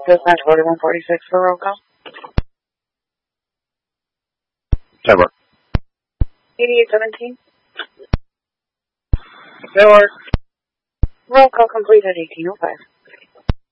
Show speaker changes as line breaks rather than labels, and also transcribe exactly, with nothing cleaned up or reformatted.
Dispatch forty-one forty-six for roll call.
Never.
eighty-eight seventeen.
Never.
Roll call completed eighteen oh five.